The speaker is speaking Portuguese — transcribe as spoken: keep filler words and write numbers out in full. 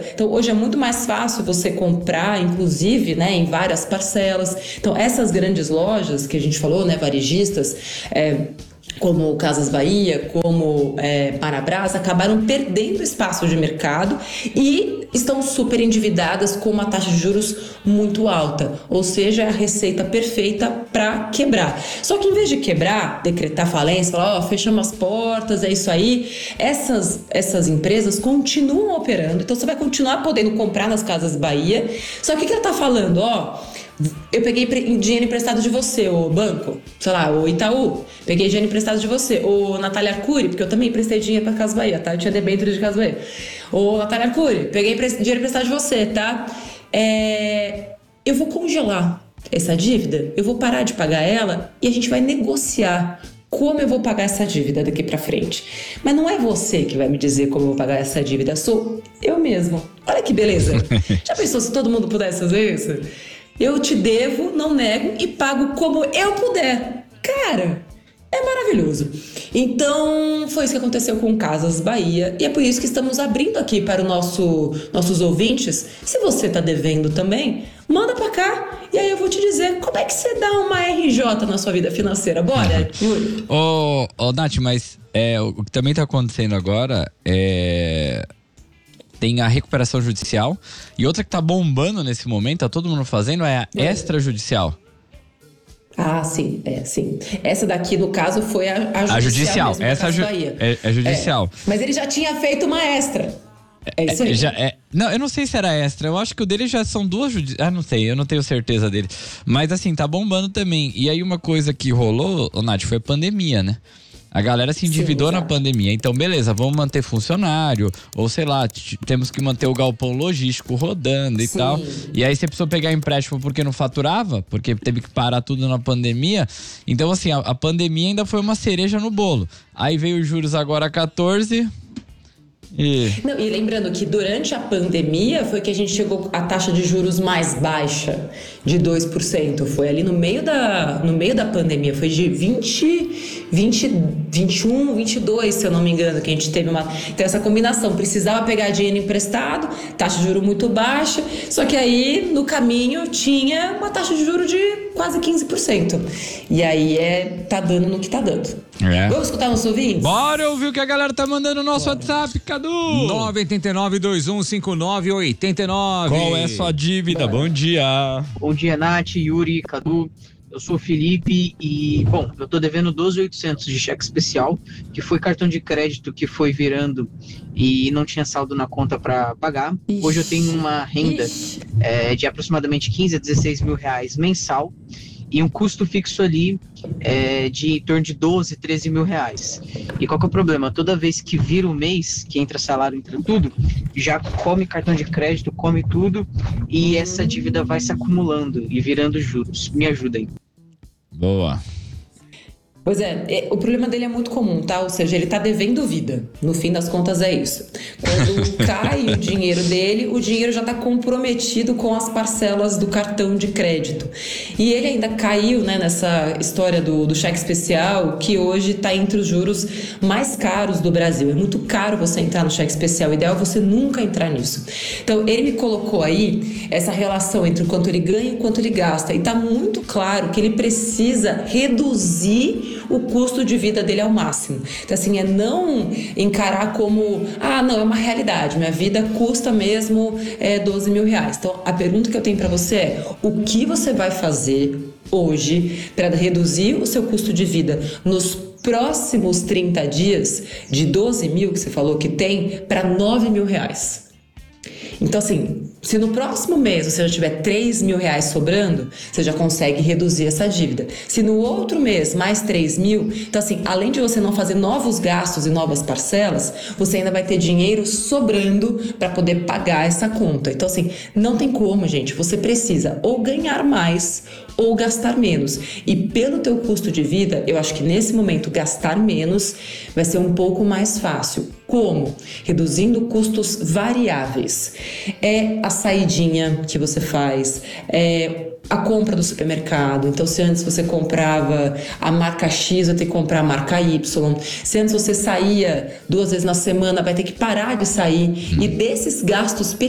Então, hoje é muito mais fácil você comprar, inclusive, né, em várias parcelas. Então, essas grandes lojas que a gente falou, né, varejistas, é, como Casas Bahia, como é, Marabras, acabaram perdendo espaço de mercado e estão super endividadas com uma taxa de juros muito alta, ou seja, é a receita perfeita para quebrar. Só que em vez de quebrar, decretar falência, falar, ó, fechamos as portas, é isso aí, essas, essas empresas continuam operando, então você vai continuar podendo comprar nas Casas Bahia, só que o que ela está falando, ó, eu peguei dinheiro emprestado de você, ô banco, sei lá, o Itaú, peguei dinheiro emprestado de você, ô Natália Arcuri, porque eu também emprestei dinheiro pra Casa Bahia, tá? Eu tinha debênture de Casa Bahia. Ô Natália Arcuri, peguei dinheiro emprestado de você, tá? É... Eu vou congelar essa dívida, eu vou parar de pagar ela e a gente vai negociar como eu vou pagar essa dívida daqui pra frente. Mas não é você que vai me dizer como eu vou pagar essa dívida, sou eu mesmo. Olha que beleza. Já pensou se todo mundo pudesse fazer isso? Eu te devo, não nego e pago como eu puder. Cara, é maravilhoso. Então, foi isso que aconteceu com Casas Bahia. E é por isso que estamos abrindo aqui para os nosso, nossos ouvintes. Se você está devendo também, manda para cá. E aí eu vou te dizer como é que você dá uma R J na sua vida financeira. Bora, Yuri? Ô, ô, Nath, mas é, o que também está acontecendo agora é... Tem a recuperação judicial e outra que tá bombando nesse momento, tá todo mundo fazendo, é a extrajudicial. Ah, sim, é, sim. Essa daqui, no caso, foi a, a judicial. A judicial, mesmo, essa a ju- Bahia. é, é judicial. É, mas ele já tinha feito uma extra. É isso aí. É, já é, não, eu não sei se era extra, eu acho que o dele já são duas judiciais. Ah, não sei, eu não tenho certeza dele. Mas assim, tá bombando também. E aí uma coisa que rolou, ô, Nath, foi a pandemia, né? A galera se endividou Sim, na pandemia. Então, beleza, vamos manter funcionário. Ou sei lá, t- temos que manter o galpão logístico rodando e Sim. tal. E aí você precisou pegar empréstimo porque não faturava, porque teve que parar tudo na pandemia. Então, assim, a, a pandemia ainda foi uma cereja no bolo. Aí veio os juros agora a quatorze. E... Não, e lembrando que durante a pandemia foi que a gente chegou à taxa de juros mais baixa, de dois por cento. Foi ali no meio da, no meio da pandemia, foi de vinte, vinte, vinte e um, vinte e dois, se eu não me engano, que a gente teve uma... Então essa combinação, precisava pegar dinheiro emprestado, taxa de juros muito baixa, só que aí no caminho tinha uma taxa de juros de quase quinze por cento. E aí é, tá dando no que tá dando. É. Vamos escutar nossos ouvintes? Bora ouvir o que a galera tá mandando no nosso Bora. WhatsApp, Cadu! nove oito nove, dois um cinco nove oito nove. Qual é a sua dívida? Bora. Bom dia! Bom dia, Nath, Yuri, Cadu. Eu sou o Felipe e, bom, eu tô devendo doze mil e oitocentos de cheque especial, que foi cartão de crédito que foi virando e não tinha saldo na conta para pagar. Ixi. Hoje eu tenho uma renda é, de aproximadamente quinze a dezesseis mil reais mensal e um custo fixo ali é, de em torno de doze, treze mil reais. E qual que é o problema? Toda vez que vira o mês, que entra salário, entra tudo, já come cartão de crédito, come tudo, e essa dívida vai se acumulando e virando juros. Me ajudem. Boa. Pois é, é, o problema dele é muito comum, tá? Ou seja, ele tá devendo vida. No fim das contas é isso. Quando cai o dinheiro dele, o dinheiro já tá comprometido com as parcelas do cartão de crédito. E ele ainda caiu, né, nessa história do, do cheque especial, que hoje tá entre os juros mais caros do Brasil. É muito caro você entrar no cheque especial. O ideal é você nunca entrar nisso. Então, ele me colocou aí essa relação entre o quanto ele ganha e o quanto ele gasta. E tá muito claro que ele precisa reduzir o custo de vida dele ao máximo. Então, assim, é não encarar como, ah, não, é uma realidade, minha vida custa mesmo é, doze mil reais. Então, a pergunta que eu tenho para você é, o que você vai fazer hoje para reduzir o seu custo de vida nos próximos trinta dias, de doze mil que você falou que tem, para nove mil reais? Então, assim, se no próximo mês você já tiver três mil reais sobrando, você já consegue reduzir essa dívida. Se no outro mês mais três mil, então assim, além de você não fazer novos gastos e novas parcelas, você ainda vai ter dinheiro sobrando para poder pagar essa conta. Então assim, não tem como, gente, você precisa ou ganhar mais ou gastar menos. E pelo teu custo de vida, eu acho que nesse momento gastar menos vai ser um pouco mais fácil. Como? Reduzindo custos variáveis. É a saidinha que você faz, é a compra do supermercado. Então, se antes você comprava a marca X, vai ter que comprar a marca Y. Se antes você saía duas vezes na semana, vai ter que parar de sair. E desses gastos